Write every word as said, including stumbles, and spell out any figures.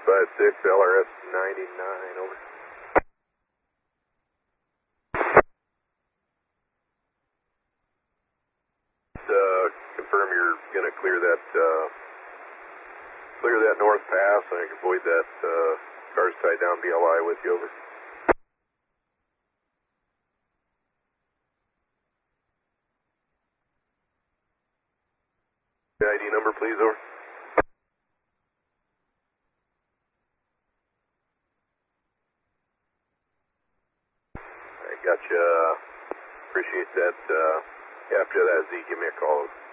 five six, L R S ninety-nine, over. Uh, confirm you're going to clear that, uh, clear that north pass and avoid that, uh, cars tied down B L I with you, over. The I D number, please, over. I gotcha. Appreciate that. Uh, after that, Z, give me a call.